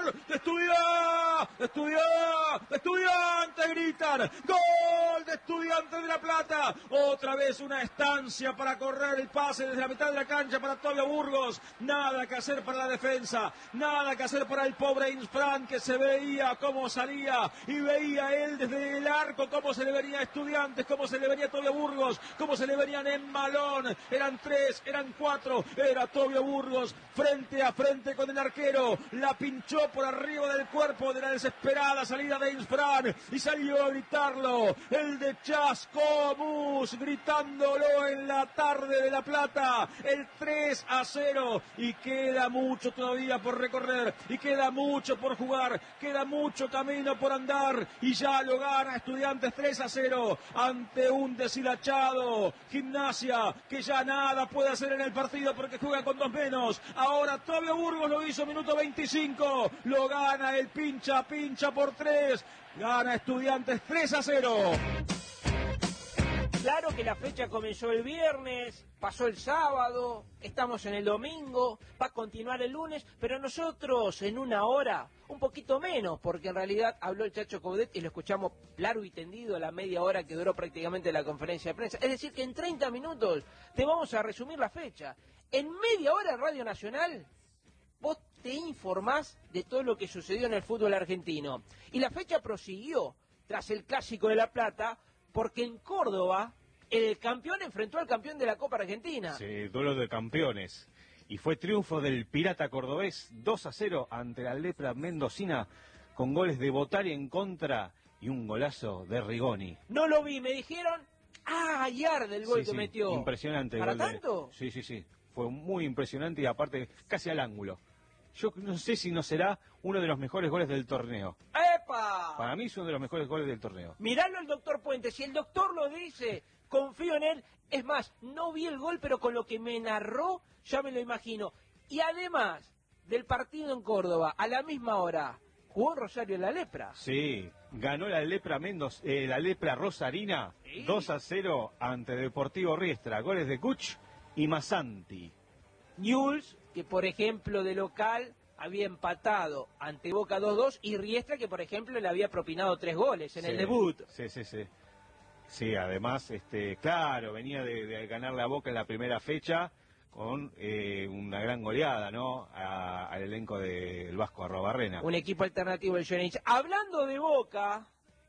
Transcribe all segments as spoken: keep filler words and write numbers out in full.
¡Gol! ¡De Estudiantes! ¡De Estudiantes! ¡De Estudiantes! Gritan. ¡Gol de Estudiantes de La Plata! Otra vez una estancia para correr el pase desde la mitad de la cancha para Tobio Burgos. Nada que hacer para la defensa. Nada que hacer para el pobre Insfran, que se veía cómo salía y veía él desde el arco cómo se le venía a Estudiantes, cómo se le venía a Tobio Burgos, cómo se le venían en malón. Eran tres, eran cuatro. Era Tobio Burgos frente a frente con el arquero. La pinchó por arriba del cuerpo de la desesperada salida de Insfran y salió a gritarlo. El de Chascomús gritándolo en la tarde de La Plata. El tres a cero y queda mucho todavía por recorrer y queda mucho por jugar, queda mucho camino por andar y ya lo gana Estudiantes tres a cero ante un deshilachado Gimnasia que ya nada puede hacer en el partido porque juega con dos menos. Ahora Tobio Burgos lo hizo minuto veinticinco, lo gana el pincha pincha por tres, gana Estudiantes tres a cero. Claro que la fecha comenzó el viernes, pasó el sábado, estamos en el domingo, va a continuar el lunes, pero nosotros en una hora, un poquito menos, porque en realidad habló el Chacho Coudet y lo escuchamos largo y tendido la media hora que duró prácticamente la conferencia de prensa. Es decir, que en treinta minutos te vamos a resumir la fecha. En media hora en Radio Nacional, vos te informás de todo lo que sucedió en el fútbol argentino. Y la fecha prosiguió tras el Clásico de La Plata, porque en Córdoba el campeón enfrentó al campeón de la Copa Argentina. Sí, duelo de campeones. Y fue triunfo del Pirata Cordobés dos a cero ante la Lepra Mendocina con goles de Botari en contra y un golazo de Rigoni. No lo vi, me dijeron, ah, Yarde el gol sí, que sí, metió. Impresionante. ¿Para el gol tanto? De... Sí, sí, sí. Fue muy impresionante y aparte casi al ángulo. Yo no sé si no será uno de los mejores goles del torneo. ¡Epa! Para mí es uno de los mejores goles del torneo. Miralo al doctor Puente, si el doctor lo dice, confío en él. Es más, no vi el gol, pero con lo que me narró, ya me lo imagino. Y además del partido en Córdoba, a la misma hora, jugó Rosario en la Lepra. Sí, ganó la Lepra Mendoza, eh, la Lepra Rosarina, ¿sí? dos a cero ante Deportivo Riestra. Goles de Kuch y Masanti. Newell's, que por ejemplo de local había empatado ante Boca dos dos, y Riestra, que por ejemplo le había propinado tres goles en sí, el debut. Sí, sí, sí. Sí, además, este, claro, venía de, de ganar la Boca en la primera fecha con eh, una gran goleada, ¿no? A, al elenco del Vasco Arrobarrena. Un equipo alternativo del Johnny. Hablando de Boca,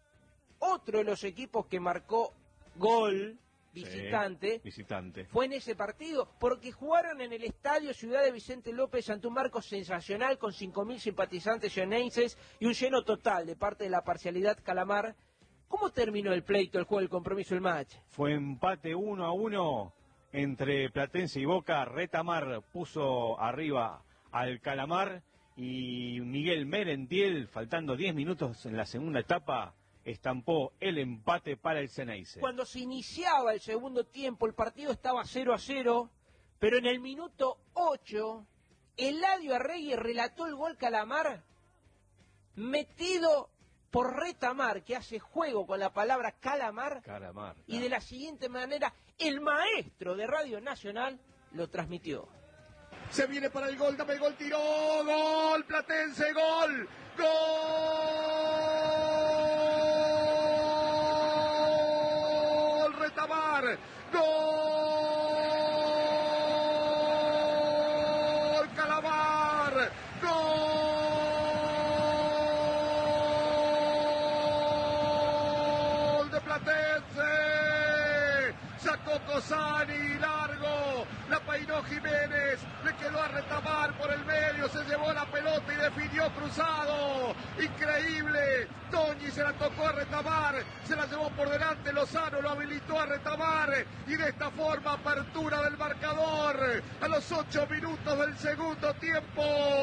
otro de los equipos que marcó gol visitante, sí, visitante fue en ese partido, porque jugaron en el estadio Ciudad de Vicente López ante un marco sensacional con cinco mil simpatizantes xeneises y un lleno total de parte de la parcialidad Calamar. ¿Cómo terminó el pleito, el juego, el compromiso, el match? Fue empate uno a uno entre Platense y Boca. Retamar puso arriba al Calamar y Miguel Merentiel, faltando diez minutos en la segunda etapa, estampó el empate para el Xeneize. Cuando se iniciaba el segundo tiempo, el partido estaba cero a cero, pero en el minuto ocho, Eladio Arregui relató el gol Calamar, metido por Retamar, que hace juego con la palabra Calamar, Calamar, y de la siguiente manera, el maestro de Radio Nacional lo transmitió. Se viene para el gol, dame el gol, tiró, gol, Platense, gol, gol, Retamar, gol, Calamar, gol de Platense, sacó Cosani, largo, la peinó Jiménez, le quedó a Retamar por el medio, se llevó la pelota y definió cruzado, increíble, Toñi se la tocó a Retamar, se la llevó por delante, Lozano lo habilitó a Retamar, y de esta forma apertura del marcador, a los ocho minutos del segundo tiempo,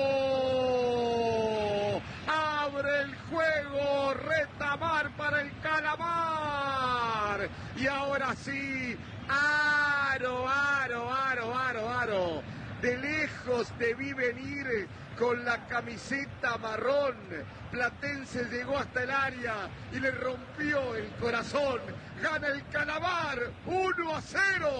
abre el juego Retamar para el Calamar, y ahora sí, aro, aro, aro, aro, aro, de lejos te vi venir con la camiseta marrón, Platense llegó hasta el área y le rompió el corazón, gana el Calamar, uno a cero.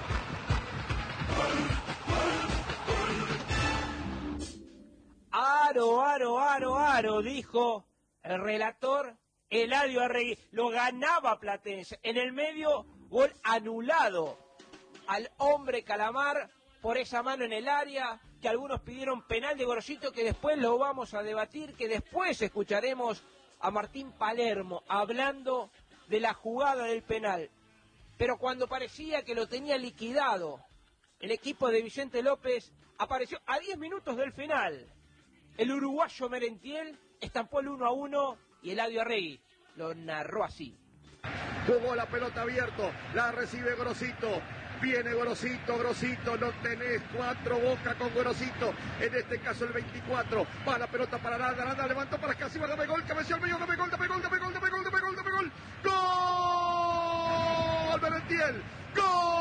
Aro. Aro, aro, aro, aro, dijo el relator Eladio Arregui. Lo ganaba Platense. En el medio, gol anulado al hombre Calamar por esa mano en el área, que algunos pidieron penal de Gorosito, que después lo vamos a debatir, que después escucharemos a Martín Palermo hablando de la jugada del penal. Pero cuando parecía que lo tenía liquidado, el equipo de Vicente López apareció a diez minutos del final. El uruguayo Merentiel estampó el uno a uno y Eladio Arregui lo narró así. Jugó la pelota abierto, la recibe Gorosito. Viene Gorosito, Gorosito, no tenés cuatro, Boca con Gorosito, en este caso el veinticuatro, va la pelota para Aranda, Aranda levantó para Escasiba, dame gol, cabeceó al medio, dame gol, dame gol, dame gol, dame gol, dame gol, dame gol, dame gol, ¡gol! Merentiel, ¡gol!